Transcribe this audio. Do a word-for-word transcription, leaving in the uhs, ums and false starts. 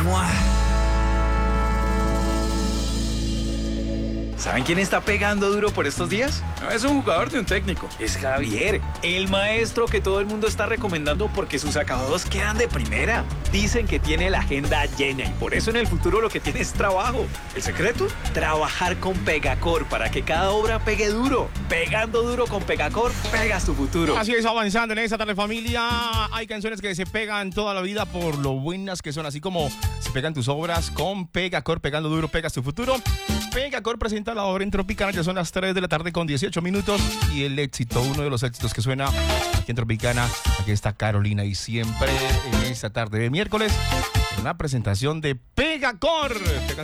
¡Mua! ¿Saben quién está pegando duro por estos días? No es un jugador ni un técnico, es Javier, el maestro que todo el mundo está recomendando porque sus acabados quedan de primera. Dicen que tiene la agenda llena y por eso en el futuro lo que tiene es trabajo. ¿El secreto? Trabajar con Pegacor para que cada obra pegue duro. Pegando duro con Pegacor, pegas tu futuro. Así es, avanzando en esta tarde, familia. Hay canciones que se pegan toda la vida por lo buenas que son, así como se pegan tus obras con Pegacor, pegando duro, pegas tu futuro. Pegacor presenta la obra en Tropicana, ya son las tres de la tarde con dieciocho minutos y el éxito, uno de los éxitos que suena aquí en Tropicana, aquí está Carolina y siempre en esta tarde de miércoles, una presentación de Pegacor. Esta canción